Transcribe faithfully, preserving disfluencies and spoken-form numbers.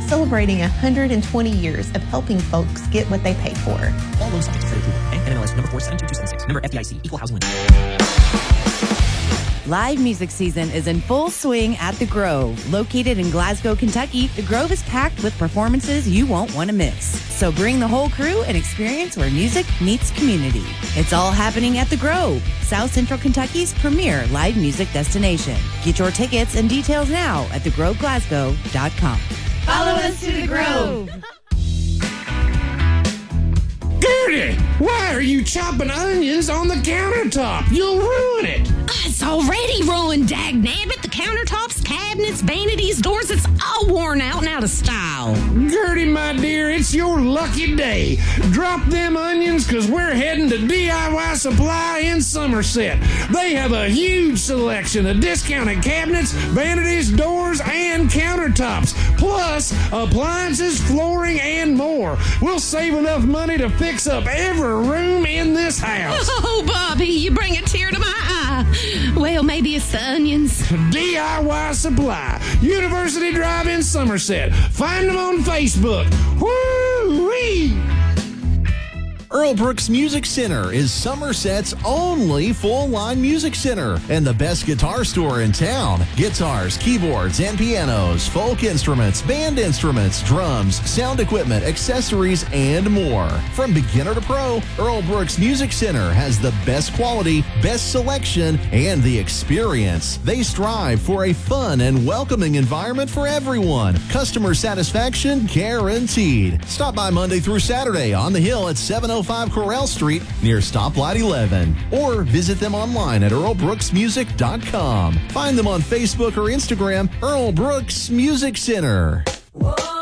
celebrating one hundred twenty years of helping folks get what they pay for. All loans subject to credit approval. Bank N M L S number four seven two two seven six. Member F D I C. Equal housing lender. Live music season is in full swing at The Grove. Located in Glasgow, Kentucky, The Grove is packed with performances you won't want to miss. So bring the whole crew and experience where music meets community. It's all happening at The Grove, South Central Kentucky's premier live music destination. Get your tickets and details now at the grove glasgow dot com. Follow us to The Grove. Gertie, why are you chopping onions on the countertop? You'll ruin it. It's already ruined, dagnabbit. The countertops, cabinets, vanities, doors, it's all worn out and out of style. Gertie, my dear, it's your lucky day. Drop them onions, because we're heading to D I Y Supply in Somerset. They have a huge selection of discounted cabinets, vanities, doors, and countertops, plus appliances, flooring, and more. We'll save enough money to fix up every room in this house. Oh, Bobby, you bring a tear to my eye. Well, maybe it's the onions. D I Y Supply, University Drive in Somerset. Find them on Facebook. Woo-wee! Earl Brooks Music Center is Somerset's only full-line music center and the best guitar store in town. Guitars, keyboards, and pianos, folk instruments, band instruments, drums, sound equipment, accessories, and more. From beginner to pro, Earl Brooks Music Center has the best quality, best selection, and the experience. They strive for a fun and welcoming environment for everyone. Customer satisfaction guaranteed. Stop by Monday through Saturday on the Hill at seven oh five Corral Street near Stoplight eleven, or visit them online at earl brooks music dot com. Find them on Facebook or Instagram, Earl Brooks Music Center. Whoa.